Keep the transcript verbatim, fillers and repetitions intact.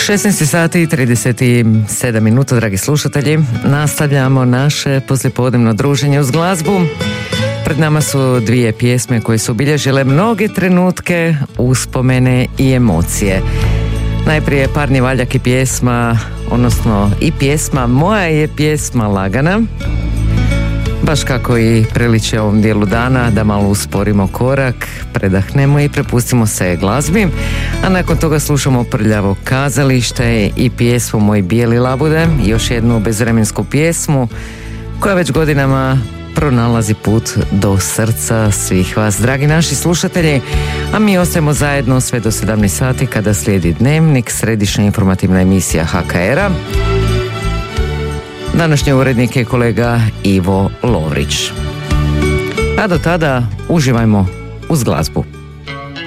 šesnaest sati i trideset sedam minuta, dragi slušatelji. Nastavljamo naše poslijepodnevno druženje uz glazbu. Pred nama su dvije pjesme koje su obilježile mnoge trenutke, uspomene i emocije. Najprije Parni valjak i pjesma, odnosno i pjesma Moja je pjesma lagana. Baš kako i priliče ovom dijelu dana, da malo usporimo korak, predahnemo i prepustimo se glazbi. A nakon toga slušamo Prljavo kazalište i pjesmu Moji bijeli labude, još jednu bezvremensku pjesmu koja već godinama pronalazi put do srca svih vas, dragi naši slušatelji. A mi ostajemo zajedno sve do sedamnaest sati kada slijedi Dnevnik, središnja informativna emisija H K R-a. Današnji urednik je kolega Ivo Lovrić. A do tada uživajmo uz glazbu.